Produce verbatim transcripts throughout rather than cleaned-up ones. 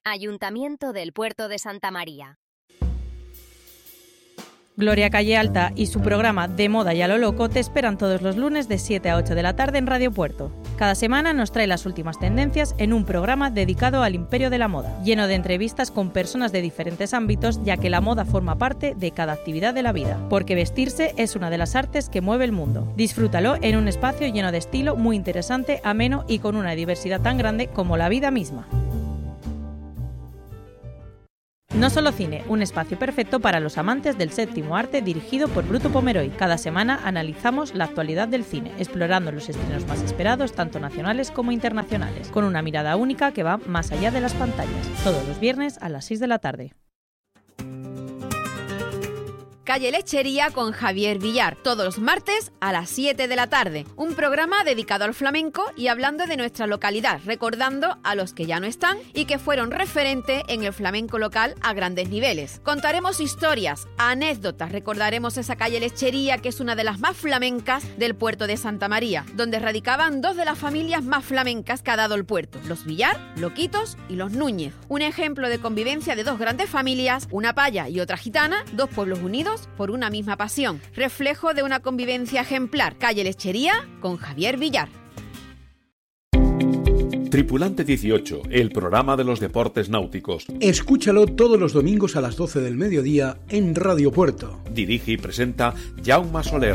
Ayuntamiento del Puerto de Santa María. Gloria Calle Alta y su programa De Moda y a lo Loco te esperan todos los lunes de siete a ocho de la tarde en Radio Puerto. Cada semana nos trae las últimas tendencias en un programa dedicado al imperio de la moda, lleno de entrevistas con personas de diferentes ámbitos, ya que la moda forma parte de cada actividad de la vida, porque vestirse es una de las artes que mueve el mundo. Disfrútalo en un espacio lleno de estilo, muy interesante, ameno y con una diversidad tan grande como la vida misma. No Solo Cine, un espacio perfecto para los amantes del séptimo arte dirigido por Bruto Pomeroy. Cada semana analizamos la actualidad del cine, explorando los estrenos más esperados, tanto nacionales como internacionales, con una mirada única que va más allá de las pantallas. Todos los viernes a las seis de la tarde. Calle Lechería con Javier Villar, todos los martes a las siete de la tarde. Un programa dedicado al flamenco y hablando de nuestra localidad, recordando a los que ya no están y que fueron referente en el flamenco local a grandes niveles. Contaremos historias, anécdotas, recordaremos esa calle Lechería que es una de las más flamencas del puerto de Santa María, donde radicaban dos de las familias más flamencas que ha dado el puerto, los Villar, Loquitos y los Núñez. Un ejemplo de convivencia de dos grandes familias, una paya y otra gitana, dos pueblos unidos por una misma pasión, reflejo de una convivencia ejemplar. Calle Lechería con Javier Villar. Tripulante dieciocho, el programa de los deportes náuticos. Escúchalo todos los domingos a las doce del mediodía en Radio Puerto. Dirige y presenta Jaume Soler.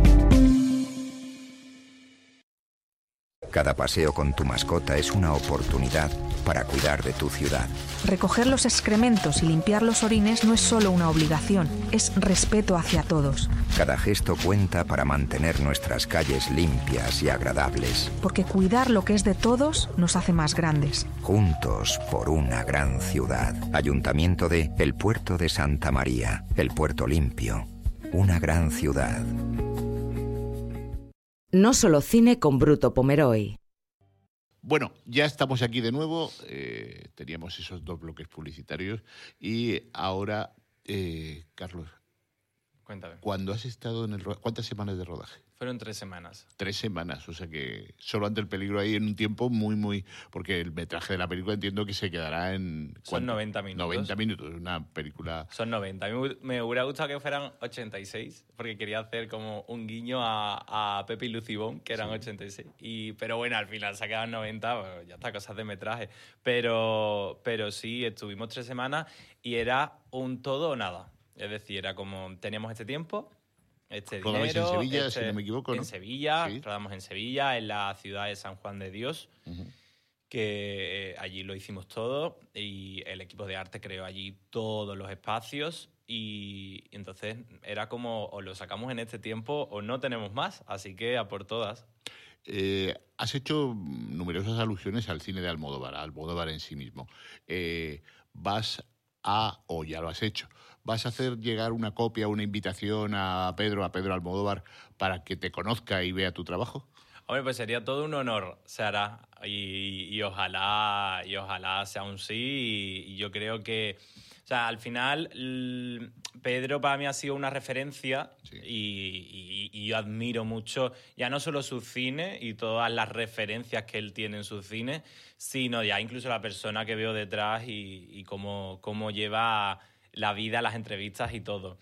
Cada paseo con tu mascota es una oportunidad para cuidar de tu ciudad. Recoger los excrementos y limpiar los orines no es solo una obligación, es respeto hacia todos. Cada gesto cuenta para mantener nuestras calles limpias y agradables. Porque cuidar lo que es de todos nos hace más grandes. Juntos por una gran ciudad. Ayuntamiento de El Puerto de Santa María. El Puerto Limpio. Una gran ciudad. No Solo Cine con Bruto Pomeroy. Bueno, ya estamos aquí de nuevo. Eh, teníamos esos dos bloques publicitarios y ahora, eh, Carlos, cuéntame. ¿Cuándo has estado en el rodaje? ¿Cuántas semanas de rodaje? Fueron tres semanas. Tres semanas, o sea que solo ante el peligro ahí en un tiempo muy, muy... Porque el metraje de la película entiendo que se quedará en... Son ¿cuánto? noventa minutos. noventa minutos, una película... Son noventa. A mí me hubiera gustado que fueran ochenta y seis, porque quería hacer como un guiño a, a Pepe y Lucibón, que eran sí. ochenta y seis. Y, pero bueno, al final se ha quedado en noventa, pues ya está, cosas de metraje. Pero, pero sí, estuvimos tres semanas y era un todo o nada. Es decir, era como, teníamos este tiempo... Este Rodamos dinero, en Sevilla, este, si no me equivoco, ¿no? En Sevilla, sí. rodamos en Sevilla, en la ciudad de San Juan de Dios, uh-huh. que eh, allí lo hicimos todo y el equipo de arte creó allí todos los espacios y, y entonces era como o lo sacamos en este tiempo o no tenemos más, así que a por todas. Eh, has hecho numerosas alusiones al cine de Almodóvar, a Almodóvar en sí mismo. Eh, vas a, o ya lo has hecho, ¿vas a hacer llegar una copia, una invitación a Pedro, a Pedro Almodóvar, para que te conozca y vea tu trabajo? Hombre, pues sería todo un honor, se hará. Y, y, ojalá, y ojalá sea un sí. Y, y yo creo que, o sea, al final, l- Pedro para mí ha sido una referencia sí. y, y, y yo admiro mucho, ya no solo su cine y todas las referencias que él tiene en su cine, sino ya incluso la persona que veo detrás y, y cómo, cómo lleva la vida, las entrevistas y todo.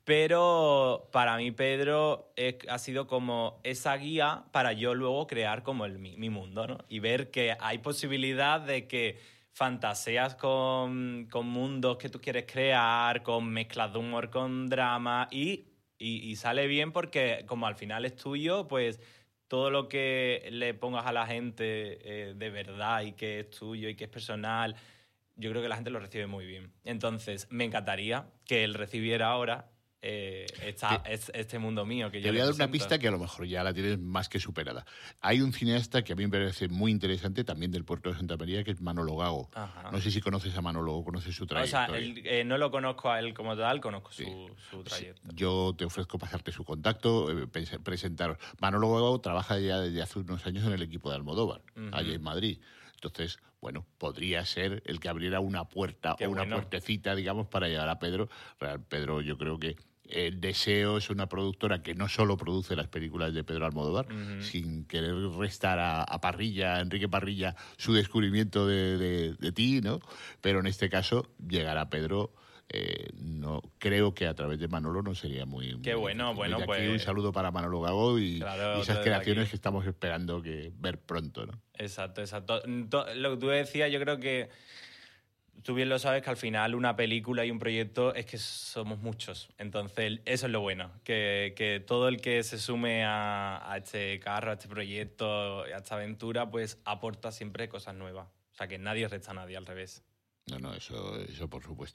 Pero para mí Pedro es, ha sido como esa guía para yo luego crear como el, mi, mi mundo, ¿no? Y ver que hay posibilidad de que fantaseas con, con mundos que tú quieres crear, con mezclas de humor con drama y, y, y sale bien porque como al final es tuyo, pues todo lo que le pongas a la gente eh, de verdad y que es tuyo y que es personal, yo creo que la gente lo recibe muy bien. Entonces me encantaría que él recibiera ahora Eh, esta, es, este mundo mío que yo te voy a dar una presento. pista que a lo mejor ya la tienes más que superada. Hay un cineasta que a mí me parece muy interesante, también del puerto de Santa María, que es Manolo Gago. Ajá. No sé si conoces a Manolo o conoces su trayectoria. O sea, el, eh, no lo conozco a él como tal, conozco sí. su, su trayectoria. Sí. Yo te ofrezco pasarte su contacto, eh, presentaros. Manolo Gago trabaja ya desde hace unos años en el equipo de Almodóvar, uh-huh. allá en Madrid. Entonces, bueno, podría ser el que abriera una puerta Qué o una bueno. puertecita, digamos, para llegar a Pedro. Pedro, yo creo que El Deseo es una productora que no solo produce las películas de Pedro Almodóvar, uh-huh. sin querer restar a, a Parrilla, a Enrique Parrilla, su descubrimiento de, de, de ti, ¿no? Pero en este caso, llegar a Pedro... Eh, no creo que a través de Manolo no sería muy... Qué muy bueno, difícil. bueno, Desde pues... aquí un saludo para Manolo Gago y, claro, y esas creaciones aquí. que estamos esperando que ver pronto, ¿no? Exacto, exacto. Lo que tú decías, yo creo que tú bien lo sabes que al final una película y un proyecto es que somos muchos. Entonces, eso es lo bueno, que, que todo el que se sume a, a este carro, a este proyecto, a esta aventura, pues aporta siempre cosas nuevas. O sea, que nadie resta a nadie, al revés. No, no, eso, eso por supuesto.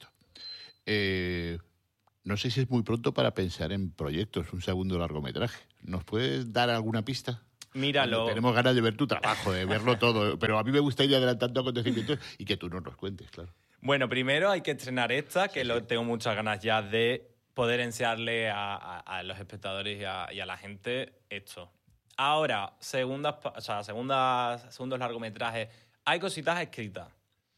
Eh, no sé si es muy pronto para pensar en proyectos, un segundo largometraje. ¿Nos puedes dar alguna pista? Míralo. Bueno, tenemos ganas de ver tu trabajo, de verlo todo, pero a mí me gusta ir adelantando acontecimientos y que tú nos los cuentes, claro. Bueno, primero hay que estrenar esta, que sí, lo, sí. tengo muchas ganas ya de poder enseñarle a, a, a los espectadores y a, y a la gente esto. Ahora, segundas, o sea, segundas, segundos largometrajes, hay cositas escritas.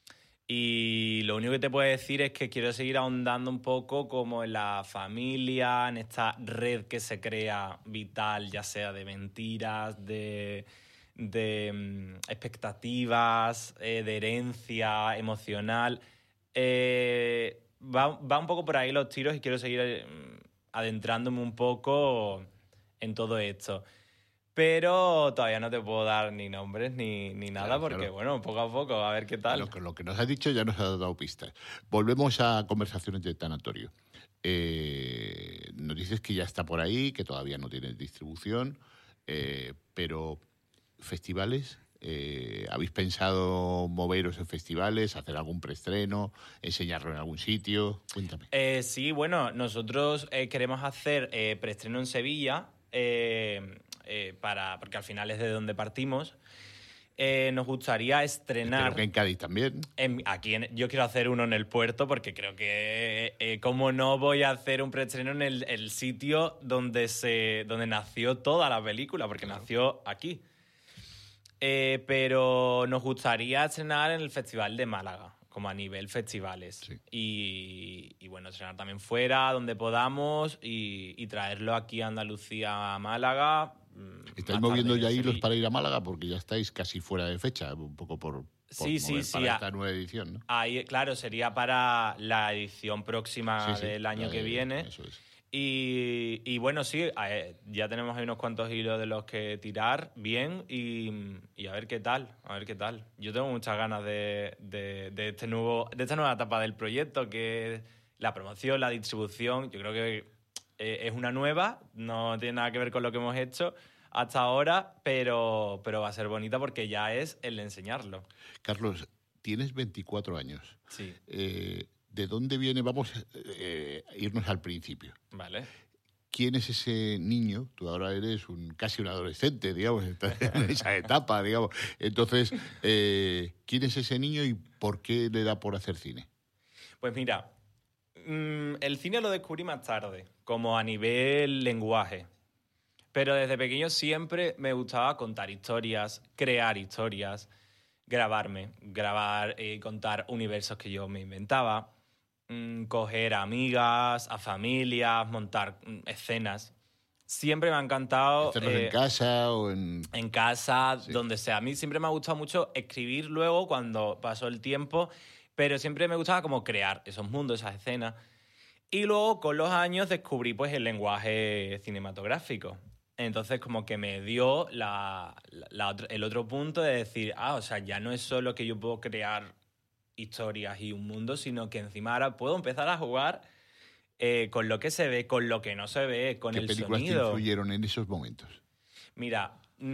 Y lo único que te puedo decir es que quiero seguir ahondando un poco como en la familia, en esta red que se crea vital, ya sea de mentiras, de, de um, expectativas, eh, de herencia emocional. Eh, va, va un poco por ahí los tiros y quiero seguir eh, adentrándome un poco en todo esto. Pero todavía no te puedo dar ni nombres ni, ni nada, claro, porque, claro. bueno, poco a poco, a ver qué tal. Lo que, lo que nos has dicho ya nos ha dado pistas. Volvemos a Conversaciones de Tanatorio. Eh, nos dices que ya está por ahí, que todavía no tiene distribución, eh, pero festivales, eh, ¿habéis pensado moveros en festivales, hacer algún preestreno, enseñarlo en algún sitio? Cuéntame. Eh, sí, bueno, nosotros eh, queremos hacer eh, preestreno en Sevilla, eh, Eh, para, porque al final es de donde partimos. Eh, nos gustaría estrenar... Creo que en Cádiz también. En, aquí en, yo quiero hacer uno en el puerto porque creo que, eh, ¿cómo no voy a hacer un preestreno en el, el sitio donde, se, donde nació toda la película? Porque claro. nació aquí. Eh, pero nos gustaría estrenar en el Festival de Málaga, como a nivel festivales. Sí. Y, y bueno, estrenar también fuera, donde podamos, y, y traerlo aquí a Andalucía, a Málaga. ¿Estáis moviendo ya hilos para ir a Málaga? Porque ya estáis casi fuera de fecha, un poco por, por sí, sí, sí, para esta nueva edición, ¿no? Ahí, claro, sería para la edición próxima sí, sí, del año que de, viene. Eso es. Y, y bueno, sí, ya tenemos ahí unos cuantos hilos de los que tirar bien y, y a ver qué tal, a ver qué tal. Yo tengo muchas ganas de, de, de, este nuevo, de esta nueva etapa del proyecto, que es la promoción, la distribución. Yo creo que es una nueva, no tiene nada que ver con lo que hemos hecho hasta ahora, pero, pero va a ser bonita porque ya es el enseñarlo. Carlos, tienes veinticuatro años. Sí. Eh, ¿De dónde viene? Vamos a eh, irnos al principio. Vale. ¿Quién es ese niño? Tú ahora eres un, casi un adolescente, digamos, estás en esa etapa, digamos. Entonces, eh, ¿quién es ese niño y por qué le da por hacer cine? Pues mira, mmm, el cine lo descubrí más tarde, como a nivel lenguaje. Pero desde pequeño siempre me gustaba contar historias, crear historias, grabarme, grabar y eh, contar universos que yo me inventaba, mmm, coger a amigas, a familias, montar mmm, escenas. Siempre me ha encantado... ¿Escenas eh, en casa o en...? En casa, sí. donde sea. A mí siempre me ha gustado mucho escribir luego cuando pasó el tiempo, pero siempre me gustaba como crear esos mundos, esas escenas. Y luego, con los años, descubrí pues, el lenguaje cinematográfico. Entonces, como que me dio la, la, la, el otro punto de decir, ah, o sea, ya no es solo que yo puedo crear historias y un mundo, sino que encima ahora puedo empezar a jugar eh, con lo que se ve, con lo que no se ve, con el sonido. ¿Qué películas te influyeron en esos momentos? Mira,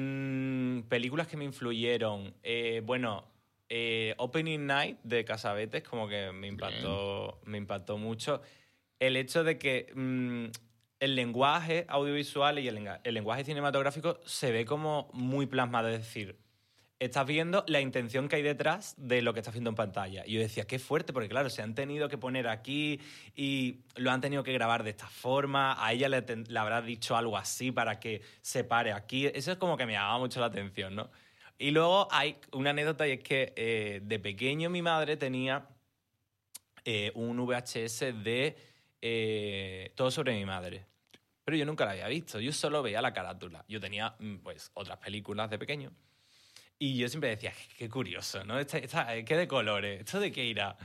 mmm, películas que me influyeron. Eh, bueno, eh, Opening Night de Casavetes como que me impactó, me impactó mucho. El hecho de que... Mmm, el lenguaje audiovisual y el, el lenguaje cinematográfico se ve como muy plasmado. Es decir, estás viendo la intención que hay detrás de lo que estás viendo en pantalla. Y yo decía, qué fuerte, porque claro, se han tenido que poner aquí y lo han tenido que grabar de esta forma. A ella le, le habrá dicho algo así para que se pare aquí. Eso es como que me llamaba mucho la atención, ¿no? Y luego hay una anécdota y es que eh, de pequeño mi madre tenía eh, un V H S de... eh, Todo sobre mi madre. Pero yo nunca la había visto, yo solo veía la carátula. Yo tenía, pues, otras películas de pequeño. Y yo siempre decía, qué curioso, ¿no? Esta, esta, ¿qué de colores? ¿Esto de qué irá?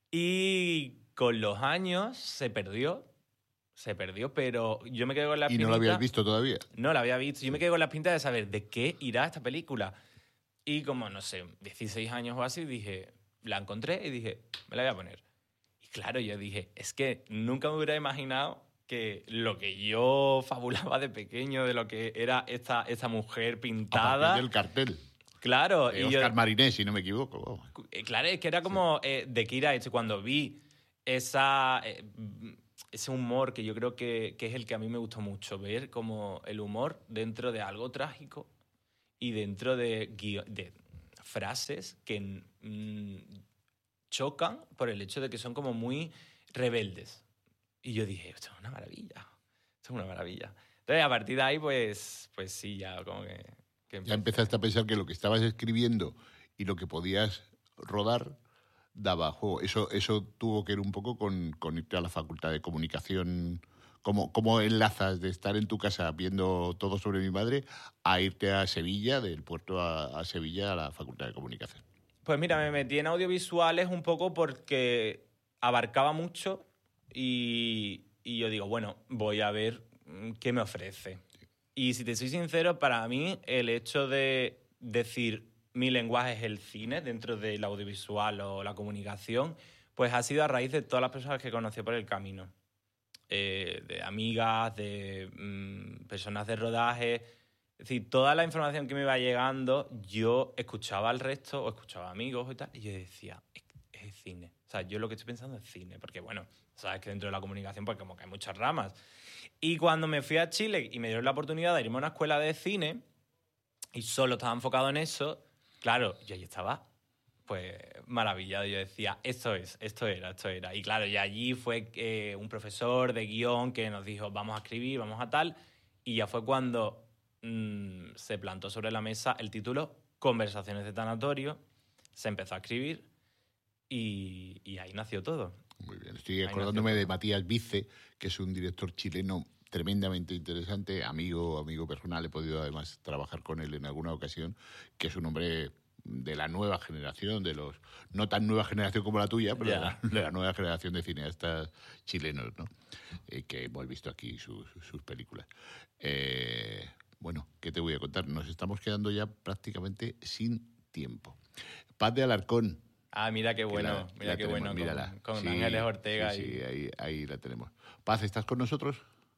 Y con los años se perdió. Se perdió, pero yo me quedé con la ¿Y pinta... no la habías visto todavía? No la había visto. Yo me quedé con la pinta de saber de qué irá esta película. Y como, no sé, dieciséis años o así, dije, la encontré y dije, me la voy a poner. Y claro, yo dije, es que nunca me hubiera imaginado que lo que yo fabulaba de pequeño, de lo que era esta, esta mujer pintada... A partir del cartel. Claro. Eh, y Oscar yo, Mariné, si no me equivoco. Claro, es que era como sí. eh, de qué irá esto. Cuando vi esa... Eh, ese humor que yo creo que, que es el que a mí me gustó mucho, ver como el humor dentro de algo trágico y dentro de, de frases que mmm, chocan por el hecho de que son como muy rebeldes. Y yo dije, esto es una maravilla, esto es una maravilla. Entonces, a partir de ahí, pues, pues sí, ya como que... que ya empezaste a pensar que lo que estabas escribiendo y lo que podías rodar daba juego. Eso, eso tuvo que ver un poco con, con irte a la Facultad de Comunicación. ¿Cómo, ¿Cómo enlazas de estar en tu casa viendo Todo sobre mi madre a irte a Sevilla, del puerto a, a Sevilla, a la Facultad de Comunicación? Pues mira, me metí en audiovisuales un poco porque abarcaba mucho y, y yo digo, bueno, voy a ver qué me ofrece. Y si te soy sincero, para mí el hecho de decir... mi lenguaje es el cine dentro del audiovisual o la comunicación, pues ha sido a raíz de todas las personas que conocí por el camino. Eh, de amigas, de mmm, personas de rodaje. Es decir, toda la información que me iba llegando, yo escuchaba al resto o escuchaba amigos y tal, y yo decía, es, es el cine. O sea, yo lo que estoy pensando es cine, porque bueno, sabes que dentro de la comunicación pues como que hay muchas ramas. Y cuando me fui a Chile y me dieron la oportunidad de irme a una escuela de cine y solo estaba enfocado en eso, claro, yo ahí estaba, pues, maravillado. Yo decía, esto es, esto era, esto era. Y claro, y allí fue eh, un profesor de guión que nos dijo, vamos a escribir, vamos a tal. Y ya fue cuando mmm, se plantó sobre la mesa el título Conversaciones de Tanatorio. Se empezó a escribir y, y ahí nació todo. Muy bien. Estoy acordándome de Matías Vice, que es un director chileno tremendamente interesante, amigo, amigo personal, he podido además trabajar con él en alguna ocasión, que es un hombre de la nueva generación, de los no tan nueva generación como la tuya, pero yeah. de, la, de la nueva generación de cineastas chilenos, ¿no? Eh, que hemos visto aquí sus, sus películas. Eh, bueno, ¿qué te voy a contar? Nos estamos quedando ya prácticamente sin tiempo. Paz de Alarcón. Ah, mira qué bueno, la, la mira qué tenemos, bueno, mírala. con, con sí, Ángeles Ortega. Sí, y... sí ahí, ahí la tenemos. Paz, ¿estás con nosotros?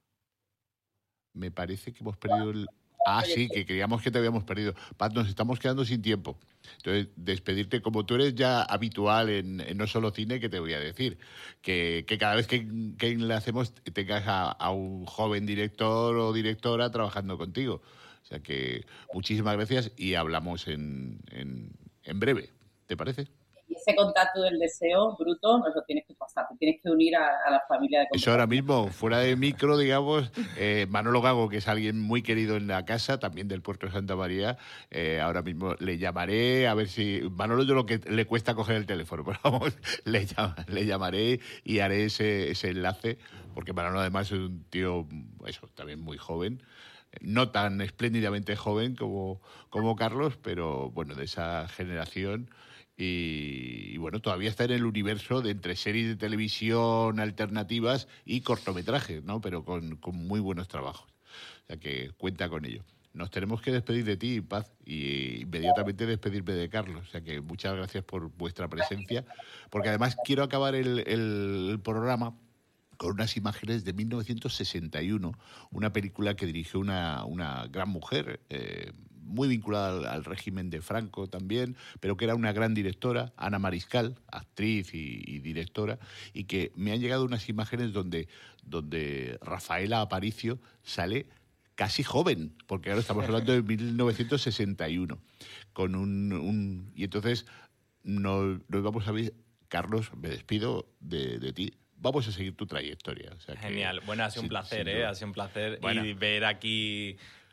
Me parece que hemos perdido el... Ah, sí, que creíamos que te habíamos perdido. Paz, nos estamos quedando sin tiempo. Entonces, despedirte, como tú eres ya habitual en, en No Solo Cine, que te voy a decir, que, que cada vez que, que le hacemos tengas a, a un joven director o directora trabajando contigo. O sea que muchísimas gracias y hablamos en, en, en breve. ¿Te parece? Y ese contacto del deseo bruto nos lo tienes que pasar, te tienes que unir a, a la familia de Conversaciones. Eso ahora mismo, fuera de micro, digamos, eh, Manolo Gago, que es alguien muy querido en la casa, también del puerto de Santa María, eh, ahora mismo le llamaré, a ver si... Manolo yo lo que le cuesta coger el teléfono, pero vamos, le, llama, le llamaré y haré ese, ese enlace, porque Manolo además es un tío, eso, también muy joven, no tan espléndidamente joven como, como Carlos, pero bueno, de esa generación... Y, y bueno, todavía está en el universo de entre series de televisión alternativas y cortometrajes, ¿no? Pero con, con muy buenos trabajos. O sea que cuenta con ello. Nos tenemos que despedir de ti, Paz, y inmediatamente despedirme de Carlos. O sea que muchas gracias por vuestra presencia, porque además quiero acabar el, el, el programa con unas imágenes de mil novecientos sesenta y uno, una película que dirigió una, una gran mujer, eh, muy vinculada al, al régimen de Franco también, pero que era una gran directora, Ana Mariscal, actriz y, y directora, y que me han llegado unas imágenes donde, donde Rafaela Aparicio sale casi joven, porque ahora estamos hablando de mil novecientos sesenta y uno, con un, un y entonces nos, nos vamos a ver. Carlos, me despido de, de ti. Vamos a seguir tu trayectoria. O sea que, genial. Bueno, ha sido un placer, ¿eh? Ha sido un placer. Bueno. Y ver aquí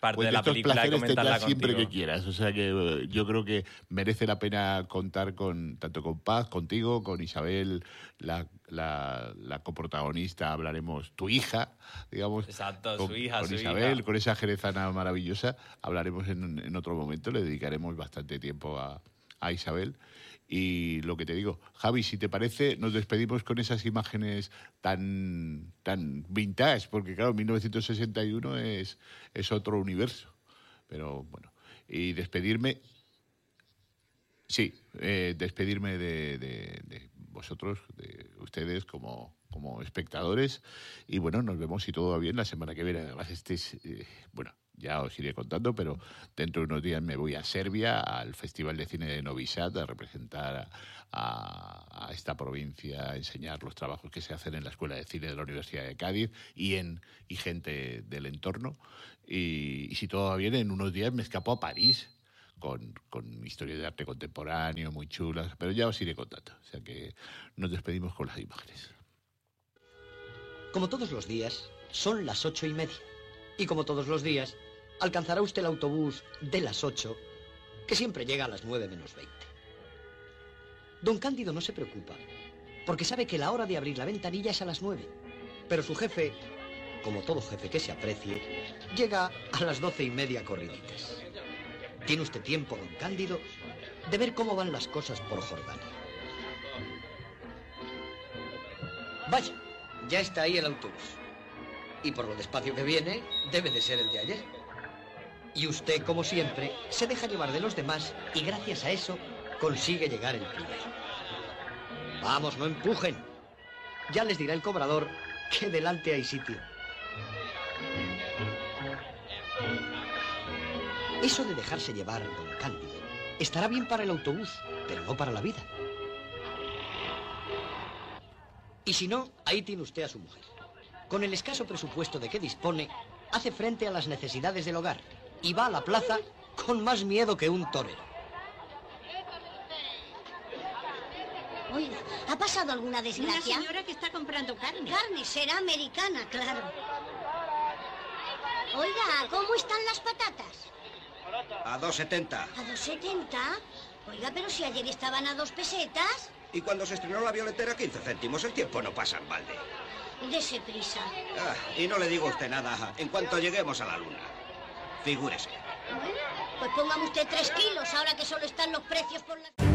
parte pues de la estos película y placeres comentarla tendrás siempre contigo. que quieras. O sea que eh, yo creo que merece la pena contar con tanto con Paz, contigo, con Isabel, la, la, la coprotagonista, hablaremos, tu hija, digamos. Exacto, con, su hija, con su Isabel, hija. con esa jerezana maravillosa, hablaremos en, en otro momento, le dedicaremos bastante tiempo a, a Isabel. Y lo que te digo, Javi, si te parece, nos despedimos con esas imágenes tan, tan vintage, porque claro, mil novecientos sesenta y uno es, es otro universo. Pero bueno, y despedirme, sí, eh, despedirme de, de, de vosotros, de ustedes como, como espectadores. Y bueno, nos vemos, si todo va bien, la semana que viene. Además, este es, eh, bueno, ya os iré contando, pero dentro de unos días me voy a Serbia, al Festival de Cine de Novi Sad, a representar a, a esta provincia, a enseñar los trabajos que se hacen en la Escuela de Cine de la Universidad de Cádiz y, en, y gente del entorno. Y, y si todo va bien, en unos días me escapo a París, con, con historias de arte contemporáneo muy chulas, pero ya os iré contando. O sea que nos despedimos con las imágenes. Como todos los días, son las ocho y media. Y como todos los días, alcanzará usted el autobús de las ocho, que siempre llega a las nueve menos veinte. Don Cándido no se preocupa, porque sabe que la hora de abrir la ventanilla es a las nueve. Pero su jefe, como todo jefe que se aprecie, llega a las doce y media corriditas. Tiene usted tiempo, don Cándido, de ver cómo van las cosas por Jordania. Vaya, ya está ahí el autobús. Y por lo despacio que viene, debe de ser el de ayer. Y usted, como siempre, se deja llevar de los demás y gracias a eso consigue llegar el primero. Vamos, no empujen. Ya les dirá el cobrador que delante hay sitio. Eso de dejarse llevar, don Cándido, estará bien para el autobús, pero no para la vida. Y si no, ahí tiene usted a su mujer. Con el escaso presupuesto de que dispone, hace frente a las necesidades del hogar y va a la plaza con más miedo que un torero. Oiga, ¿ha pasado alguna desgracia? Una señora que está comprando carne. Carne, será americana, claro. Oiga, ¿cómo están las patatas? A dos setenta. ¿A dos setenta? Oiga, pero si ayer estaban a dos pesetas. Y cuando se estrenó la violetera, quince céntimos. El tiempo no pasa en balde. Dese prisa. Ah, y no le digo a usted nada en cuanto lleguemos a la luna. Figúrese. Bueno, pues póngame usted tres kilos ahora que solo están los precios por la...